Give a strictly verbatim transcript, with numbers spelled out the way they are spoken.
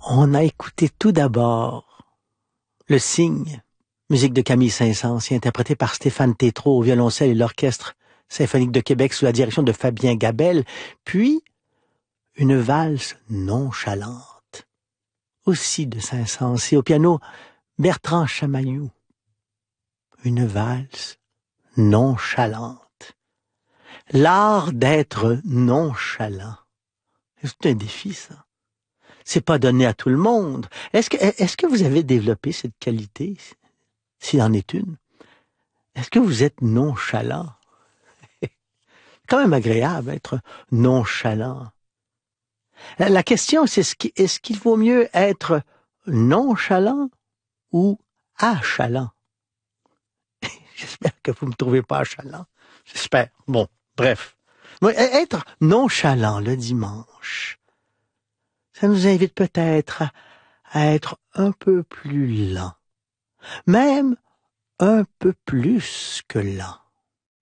On a écouté tout d'abord Le Cygne, musique de Camille Saint-Saëns, interprétée par Stéphane Tétrault au violoncelle et l'Orchestre symphonique de Québec sous la direction de Fabien Gabelle, puis une valse nonchalante, aussi de Saint-Saëns, et au piano Bertrand Chamaillou. Une valse nonchalante. L'art d'être nonchalant. C'est un défi, ça. C'est pas donné à tout le monde. Est-ce que, est-ce que vous avez développé cette qualité, s'il en est une? Est-ce que vous êtes nonchalant? C'est quand même agréable d'être nonchalant. La question, c'est est-ce qu'il, est-ce qu'il vaut mieux être nonchalant ou achalant? J'espère que vous me trouvez pas achalant. J'espère. Bon, bref. Être nonchalant le dimanche, ça nous invite peut-être à, à être un peu plus lent. Même un peu plus que lent.